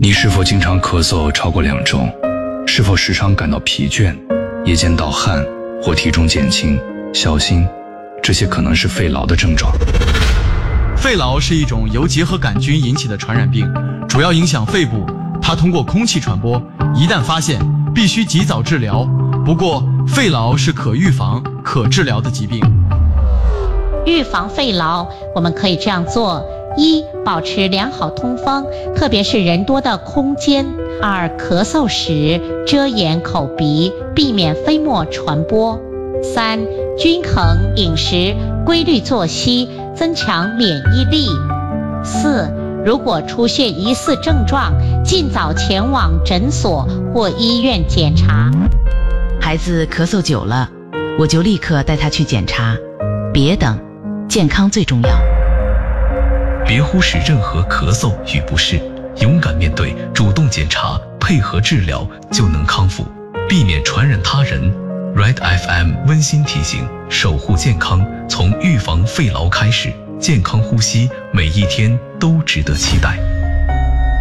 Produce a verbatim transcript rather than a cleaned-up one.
你是否经常咳嗽超过两周？是否时常感到疲倦、夜间盗汗或体重减轻？小心，这些可能是肺痨的症状。 肺痨是一种由结核杆菌引起的传染病，主要影响肺部，它通过空气传播，一旦发现，必须及早治疗。不过，肺痨是可预防、可治疗的疾病。 预防肺痨，我们可以这样做：一、保持良好通风，特别是人多的空间；二、咳嗽时遮掩口鼻，避免飞沫传播；三、均衡饮食，规律作息，增强免疫力；四、如果出现疑似症状，尽早前往诊所或医院检查。 孩子咳嗽久了，我就立刻带他去检查，别等，健康最重要。 别忽视任何咳嗽与不适，勇敢面对，主动检查，配合治疗，就能康复，避免传染他人。Red F M 温馨提醒：守护健康，从预防肺痨开始，健康呼吸，每一天都值得期待。